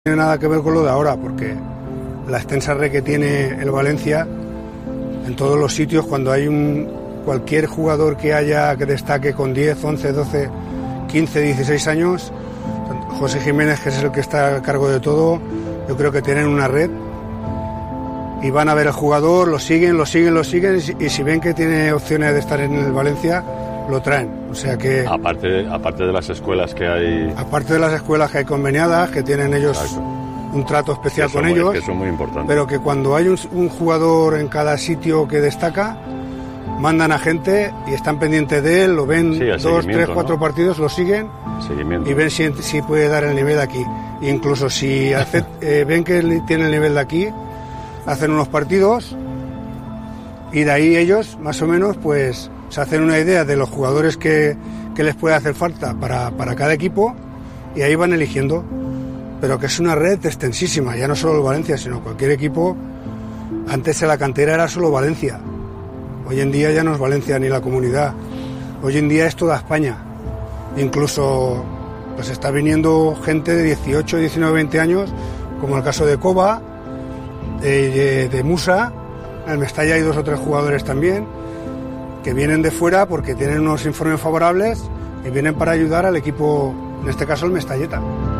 tiene nada que ver con lo de ahora, porque la extensa red que tiene el Valencia, en todos los sitios, cuando hay cualquier jugador que destaque con 10, 11, 12, 15, 16 años, José Jiménez, que es el que está a cargo de todo, yo creo que tienen una red y van a ver al jugador, lo siguen y si ven que tiene opciones de estar en el Valencia, lo traen. O sea que aparte de las escuelas que hay, aparte de las escuelas que hay conveniadas, que tienen ellos un trato especial con ellos, que son muy importantes, pero que cuando hay un jugador en cada sitio que destaca, mandan a gente y están pendientes de él, lo ven 2, 3, 4 partidos, lo siguen y ven si puede dar el nivel de aquí. Incluso si ven que tiene el nivel de aquí, hacen unos partidos y de ahí ellos más o menos pues se hacen una idea de los jugadores que les puede hacer falta para cada equipo y ahí van eligiendo, pero que es una red extensísima, ya no solo el Valencia, sino cualquier equipo. Antes en la cantera era solo Valencia, hoy en día ya no es Valencia ni la Comunidad, hoy en día es toda España, incluso pues está viniendo gente de 18, 19, 20 años, como el caso de Coba, de Musa, en el Mestalla hay 2 o 3 jugadores también, que vienen de fuera porque tienen unos informes favorables y vienen para ayudar al equipo, en este caso el Mestalleta.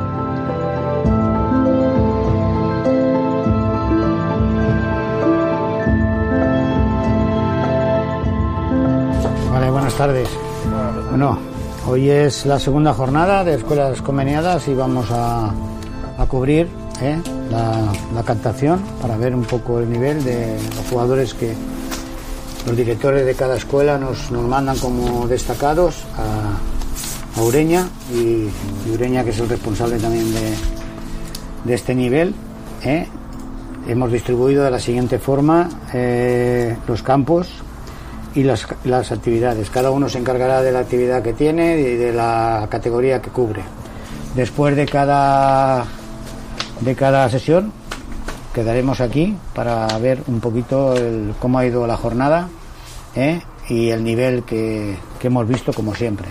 Vale, buenas tardes. Bueno, hoy es la segunda jornada de escuelas conveniadas y vamos a cubrir la captación para ver un poco el nivel de los jugadores que los directores de cada escuela nos mandan como destacados a Ureña y Ureña, que es el responsable también de este nivel. Hemos distribuido de la siguiente forma los campos y las actividades. Cada uno se encargará de la actividad que tiene y de la categoría que cubre. Después de cada sesión quedaremos aquí para ver un poquito cómo ha ido la jornada y el nivel que hemos visto, como siempre.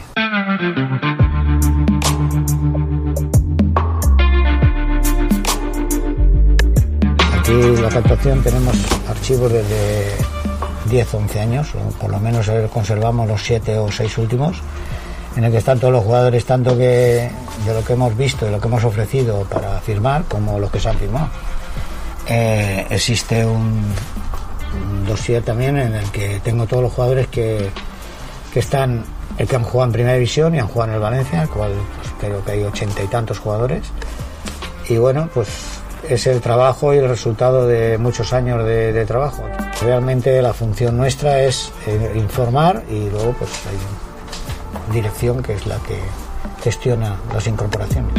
Aquí en la captación tenemos archivos desde 10 o 11 años, o por lo menos conservamos los 7 o 6 últimos, en el que están todos los jugadores, tanto de lo que hemos visto y lo que hemos ofrecido para firmar, como los que se han firmado. Existe un dossier también en el que tengo todos los jugadores que han jugado en Primera División y han jugado en el Valencia, el cual pues, creo que hay 80 y tantos jugadores. Y bueno, pues es el trabajo y el resultado de muchos años de trabajo. Realmente la función nuestra es informar, y luego pues hay dirección que es la que gestiona las incorporaciones.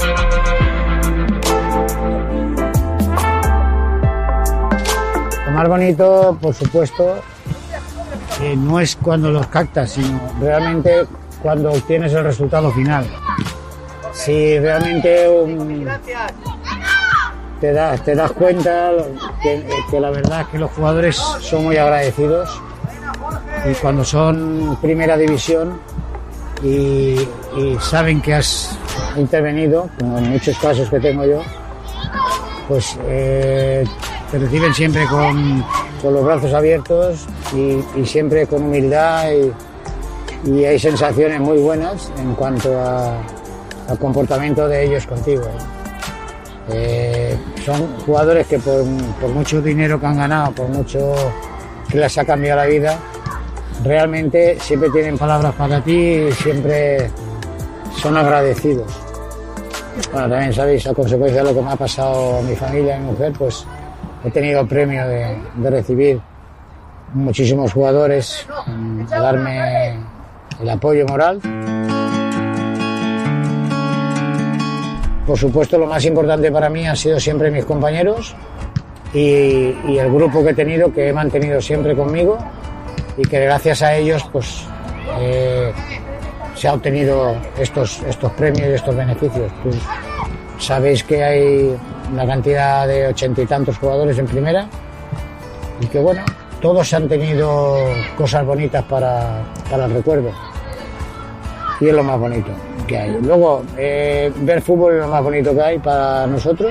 Lo más bonito, por supuesto, no es cuando los captas, sino realmente cuando obtienes el resultado final. Si realmente te das cuenta que la verdad es que los jugadores son muy agradecidos, y cuando son Primera División y saben que has intervenido, como en muchos casos que tengo yo, pues te reciben siempre con los brazos abiertos y siempre con humildad, y hay sensaciones muy buenas en cuanto al comportamiento de ellos contigo. Son jugadores que por mucho dinero que han ganado, por mucho que les ha cambiado la vida, realmente siempre tienen palabras para ti y siempre son agradecidos. Bueno, también sabéis, a consecuencia de lo que me ha pasado a mi familia, a mi mujer, pues he tenido el premio de recibir muchísimos jugadores a darme el apoyo moral. Por supuesto, lo más importante para mí han sido siempre mis compañeros y el grupo que he tenido, que he mantenido siempre conmigo, y que gracias a ellos pues se ha obtenido estos premios y estos beneficios. Pues, sabéis que hay una cantidad de 80 y tantos jugadores en primera, y que bueno, todos han tenido cosas bonitas para el recuerdo, y es lo más bonito. que hay. Luego, ver fútbol es lo más bonito que hay para nosotros.